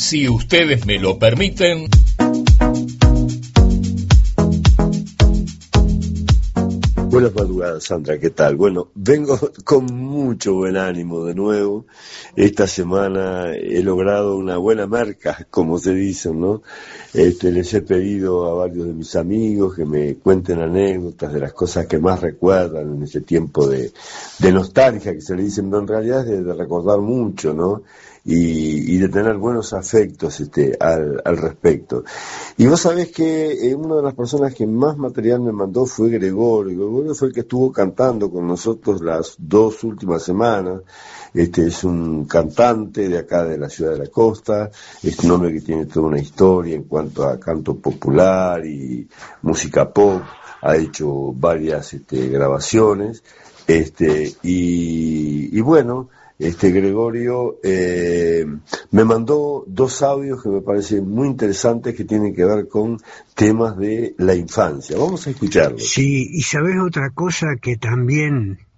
si ustedes me lo permiten. Buenas madrugadas, Sandra, ¿qué tal? Bueno, vengo con mucho buen ánimo de nuevo. Esta semana he logrado una buena marca, como se dice, ¿no? Les he pedido a varios de mis amigos que me cuenten anécdotas de las cosas que más recuerdan en ese tiempo de nostalgia, que se le dicen, pero en realidad es de recordar mucho, ¿no? Y de tener buenos afectos al respecto. Y vos sabés que una de las personas que más material me mandó fue Gregorio. Gregorio fue el que estuvo cantando con nosotros las 2 últimas semanas. Es un cantante de acá de la ciudad de la costa, es un hombre que tiene toda una historia en cuanto a canto popular y música pop, ha hecho varias grabaciones, y bueno, Gregorio me mandó 2 audios que me parecen muy interesantes que tienen que ver con temas de la infancia. Vamos a escucharlos. Sí, y sabés otra cosa que también